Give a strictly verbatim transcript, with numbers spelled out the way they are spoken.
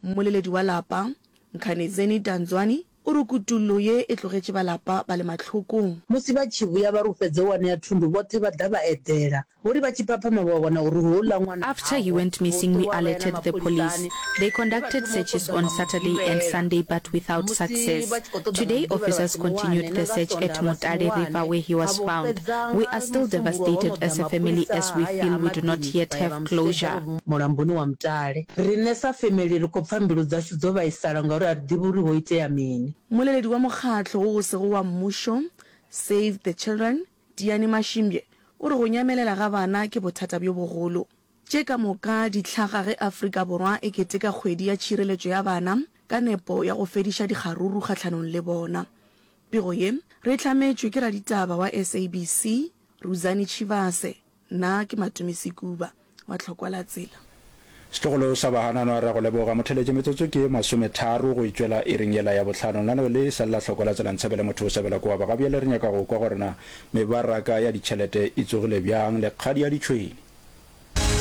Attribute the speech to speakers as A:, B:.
A: Mmoleledi wa lapa Nkhanezeni Tanzwani o re kutullo ye e tlogetše balapa ba le mahlokong.
B: Musi ba tshi vhuya ba ru fedza wane ya thundu vhoṱhe vha ḓa vha eḓela uri vha tshi paphama ba wana uri houḽa ṅwana.
C: After he went missing, we alerted the police. They conducted searches on Saturday and Sunday but without success. Today, officers continued the search at Motale River where he was found. We are still devastated as a family as we feel we do not yet have closure.
B: Mulamboni wa Mutale rine sa family ri khou pfa mbilu dzashu dzo vhaisala ngauri a ri ḓivhi uri ho itea mini.
A: Moleledi wa mokgatlo o go sego wa mmusho Save the Children Diane Mashimbye o re go nyamelela ga bana ke bothata bjo bogolo. Tše ka moka ditlhaga ge Afrika Borwa e keteka kgwedi ya tšhireletšo ya bana ka nepo ya go fediša dikgaruru kgatlhanong le bona. Pego ye re hlametšwe ke raditaba wa S A B C Ruzani Chivase na ke Matumisi Kuba wa Tlhokwala Tsela.
D: Stogolo sa bahanano ra go leboga motheletše metsotso ke masometharo go itšwela e reng yela ya bohlano la no le sa la Tlhokwala Tsela ntshebele motho o sebela kwa ba ga bjale re nyaka go kwa gore na mebaraka ya ditšhelete e tsogile bjang le kgadi ya ditšhwene.